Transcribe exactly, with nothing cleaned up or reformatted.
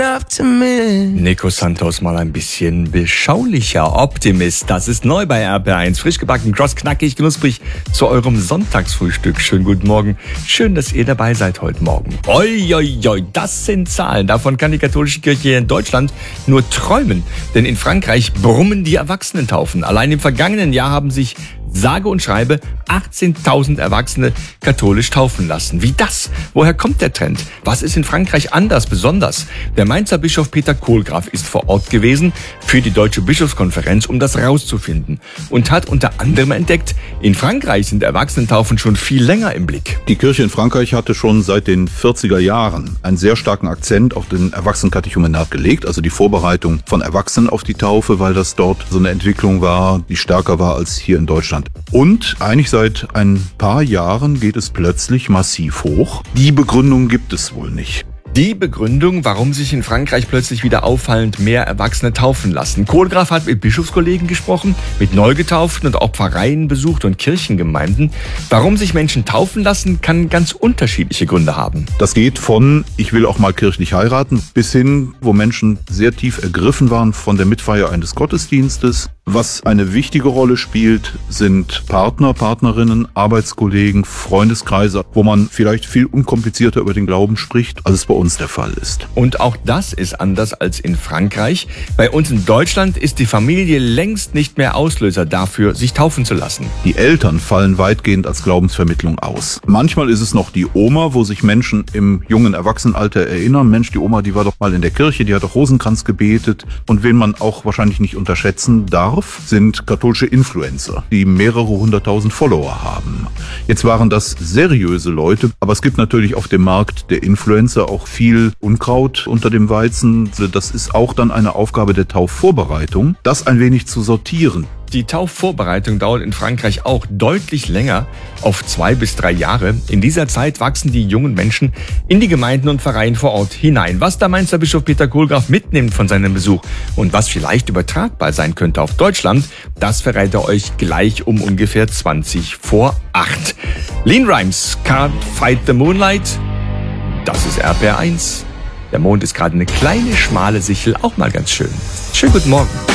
enough to miss. Nico Santos mal ein bisschen beschaulicher Optimist. Das ist neu bei R P R eins. Frisch gebacken, cross, knackig, knusprig zu eurem Sonntagsfrühstück. Schönen guten Morgen. Schön, dass ihr dabei seid heute Morgen. Oi, oi, oi, das sind Zahlen. Davon kann die katholische Kirche hier in Deutschland nur träumen. Denn in Frankreich brummen die Erwachsenentaufen. Allein im vergangenen Jahr haben sich sage und schreibe achtzehntausend Erwachsene katholisch taufen lassen. Wie das? Woher kommt der Trend? Was ist in Frankreich anders, besonders? Der Mainzer Bischof Peter Kohlgraf ist vor Ort gewesen für die Deutsche Bischofskonferenz, um das rauszufinden. Und hat unter anderem entdeckt, in Frankreich sind Erwachsenentaufen schon viel länger im Blick. Die Kirche in Frankreich hatte schon seit den vierziger Jahren einen sehr starken Akzent auf den Erwachsenenkatechumenat gelegt, also die Vorbereitung von Erwachsenen auf die Taufe, weil das dort so eine Entwicklung war, die stärker war als hier in Deutschland. Und eigentlich seit ein paar Jahren geht es plötzlich massiv hoch. Die Begründung gibt es wohl nicht. Die Begründung, warum sich in Frankreich plötzlich wieder auffallend mehr Erwachsene taufen lassen. Kohlgraf hat mit Bischofskollegen gesprochen, mit Neugetauften und auch Pfarreien besucht und Kirchengemeinden. Warum sich Menschen taufen lassen, kann ganz unterschiedliche Gründe haben. Das geht von, ich will auch mal kirchlich heiraten, bis hin, wo Menschen sehr tief ergriffen waren von der Mitfeier eines Gottesdienstes. Was eine wichtige Rolle spielt, sind Partner, Partnerinnen, Arbeitskollegen, Freundeskreise, wo man vielleicht viel unkomplizierter über den Glauben spricht, als es bei uns der Fall ist. Und auch das ist anders als in Frankreich. Bei uns in Deutschland ist die Familie längst nicht mehr Auslöser dafür, sich taufen zu lassen. Die Eltern fallen weitgehend als Glaubensvermittlung aus. Manchmal ist es noch die Oma, wo sich Menschen im jungen Erwachsenenalter erinnern, Mensch, die Oma, die war doch mal in der Kirche, die hat doch Rosenkranz gebetet. Und wen man auch wahrscheinlich nicht unterschätzen darf, sind katholische Influencer, die mehrere hunderttausend Follower haben. Jetzt waren das seriöse Leute, aber es gibt natürlich auf dem Markt der Influencer auch viel Unkraut unter dem Weizen. Das ist auch dann eine Aufgabe der Taufvorbereitung, das ein wenig zu sortieren. Die Taufvorbereitung dauert in Frankreich auch deutlich länger, auf zwei bis drei Jahre. In dieser Zeit wachsen die jungen Menschen in die Gemeinden und Pfarreien vor Ort hinein. Was der Mainzer Bischof Peter Kohlgraf mitnimmt von seinem Besuch und was vielleicht übertragbar sein könnte auf Deutschland, das verrät er euch gleich um ungefähr zwanzig vor acht. Lean Rhymes, Can't Fight the Moonlight, das ist R P R eins. Der Mond ist gerade eine kleine, schmale Sichel, auch mal ganz schön. Schönen guten Morgen.